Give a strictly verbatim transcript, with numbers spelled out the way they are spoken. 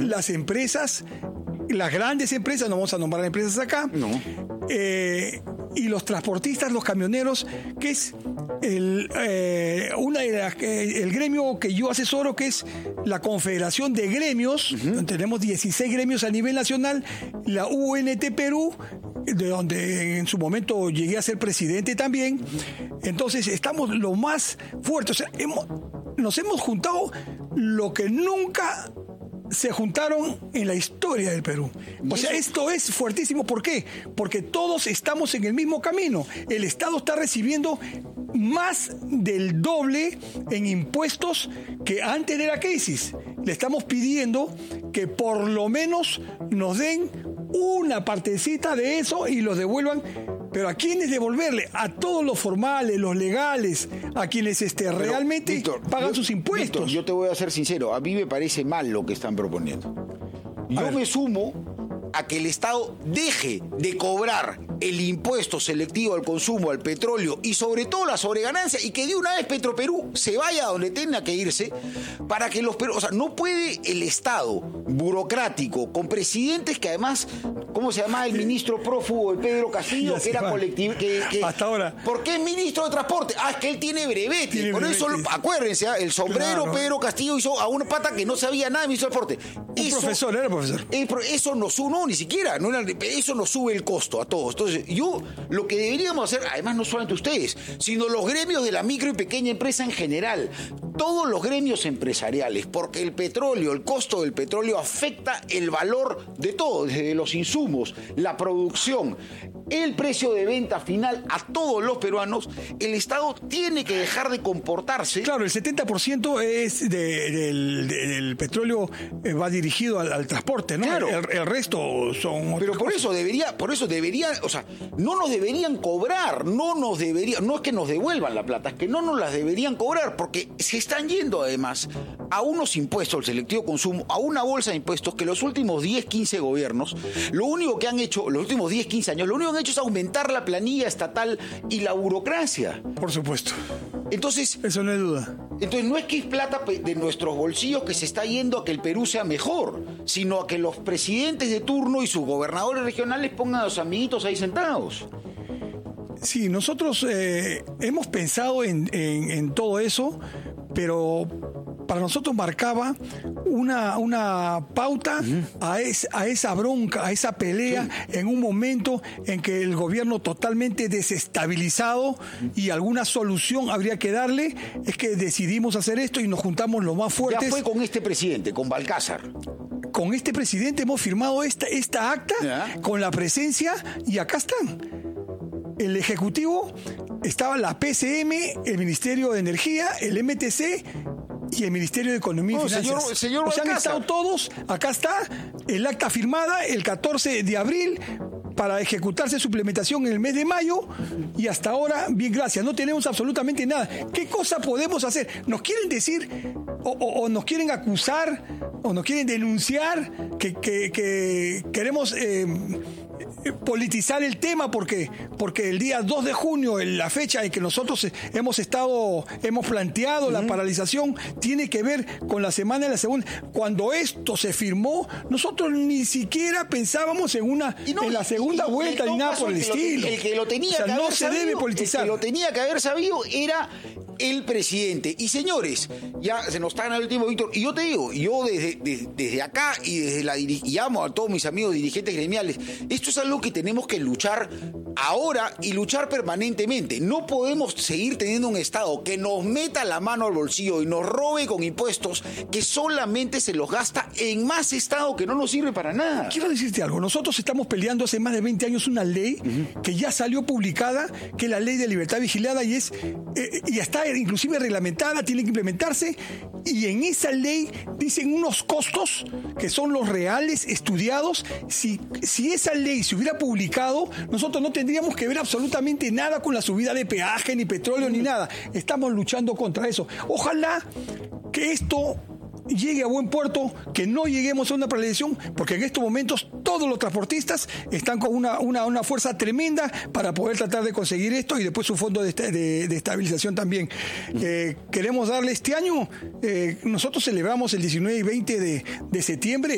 uh-huh. las empresas, las grandes empresas, no vamos a nombrar empresas acá, no. eh, y los transportistas, los camioneros, que es el, eh, una de las, eh, el gremio que yo asesoro, que es la Confederación de Gremios. Uh-huh. Tenemos dieciséis gremios a nivel nacional, la U N T Perú, de donde en su momento llegué a ser presidente también. Entonces estamos lo más fuertes, o sea, hemos, nos hemos juntado lo que nunca se juntaron en la historia del Perú. O sea, esto es fuertísimo. ¿Por qué? Porque todos estamos en el mismo camino. El Estado está recibiendo más del doble en impuestos que antes de la crisis. Le estamos pidiendo que por lo menos nos den una partecita de eso y los devuelvan. Pero ¿a quiénes devolverle? A todos los formales, los legales, a quienes este, Pero, realmente Víctor, pagan yo, sus impuestos. Víctor, yo te voy a ser sincero, a mí me parece mal lo que están proponiendo. Yo me sumo a que el Estado deje de cobrar el impuesto selectivo al consumo, al petróleo y sobre todo la sobreganancia, y que de una vez Petroperú se vaya a donde tenga que irse para que los peruanos... O sea, no puede el Estado burocrático, con presidentes que además... ¿Cómo se llama el ministro prófugo, el Pedro Castillo, que era colectivo? Que, que, Hasta ahora. ¿Por qué es ministro de Transporte? Ah, es que él tiene brevete. Tiene Por brevete. eso, acuérdense, ¿eh? el sombrero Claro. Pedro Castillo hizo a una pata que no sabía nada de ministro de Transporte. Un Eso, profesor, era profesor. Eso no sube, no, ni siquiera, no era, eso nos sube el costo a todos. Entonces, yo, lo que deberíamos hacer, además no solamente ustedes, sino los gremios de la micro y pequeña empresa en general, todos los gremios empresariales, porque el petróleo, el costo del petróleo afecta el valor de todo, desde los insumos, la producción, el precio de venta final a todos los peruanos. El Estado tiene que dejar de comportarse. Claro, el setenta por ciento es de, del, de, del petróleo eh, va dirigido al, al transporte, ¿no? Claro. El, el resto son... Pero por eso debería, por eso deberían, o sea, no nos deberían cobrar, no nos deberían, no es que nos devuelvan la plata, es que no nos las deberían cobrar, porque se están yendo además a unos impuestos, el selectivo consumo, a una bolsa de impuestos que los últimos diez, quince gobiernos, lo único que han hecho, los últimos diez, quince años, lo único que han hecho es aumentar la planilla estatal y la burocracia. Por supuesto. Entonces, eso no hay duda. Entonces no es que es plata de nuestros bolsillos que se está yendo a que el Perú sea mejor, sino a que los presidentes de turno y sus gobernadores regionales pongan a los amiguitos ahí sentados. Sí, nosotros eh, hemos pensado en, en, en todo eso, pero para nosotros marcaba una, una pauta uh-huh. a, es, a esa bronca, a esa pelea, sí. en un momento en que el gobierno totalmente desestabilizado uh-huh. y alguna solución habría que darle. Es que decidimos hacer esto y nos juntamos los más fuertes. Ya fue con este presidente, con Balcázar. Con este presidente hemos firmado esta, esta acta ¿Ya? con la presencia, y acá están. El Ejecutivo, estaba la P C M, el Ministerio de Energía, el M T C y el Ministerio de Economía no, y Finanzas. Señor, señor o sea, han estado todos, acá está el acta firmada el catorce de abril para ejecutarse su implementación en el mes de mayo, y hasta ahora, bien, gracias, no tenemos absolutamente nada. ¿Qué cosa podemos hacer? ¿Nos quieren decir o, o, o nos quieren acusar o nos quieren denunciar que, que, que queremos... Eh, politizar el tema porque porque el día dos de junio, la fecha en que nosotros hemos estado hemos planteado uh-huh. la paralización, tiene que ver con la semana de la segunda? Cuando esto se firmó, nosotros ni siquiera pensábamos en una no, en la segunda y, vuelta ni nada por el, el estilo. Lo, el que lo tenía o sea, que no haber se sabido, debe politizar. El que lo tenía que haber sabido era el presidente. Y señores, ya se nos está en el último, Víctor, y yo te digo, yo desde, desde, desde acá y desde la y llamo a todos mis amigos dirigentes gremiales, esto es algo que tenemos que luchar ahora y luchar permanentemente. No podemos seguir teniendo un Estado que nos meta la mano al bolsillo y nos robe con impuestos que solamente se los gasta en más Estado que no nos sirve para nada. Quiero decirte algo, nosotros estamos peleando hace más de veinte años una ley uh-huh. que ya salió publicada, que es la Ley de Libertad Vigilada, y es eh, y está inclusive reglamentada, tiene que implementarse, y en esa ley dicen unos costos que son los reales, estudiados. Si, si esa ley se hubiera publicado, nosotros no tendríamos que ver absolutamente nada con la subida de peaje, ni petróleo, ni nada. Estamos luchando contra eso. Ojalá que esto llegue a buen puerto, que no lleguemos a una paralización, porque en estos momentos todos los transportistas están con una, una, una fuerza tremenda para poder tratar de conseguir esto, y después su fondo de, de, de estabilización también. Eh, queremos darle este año, eh, nosotros celebramos el diecinueve y veinte de, de septiembre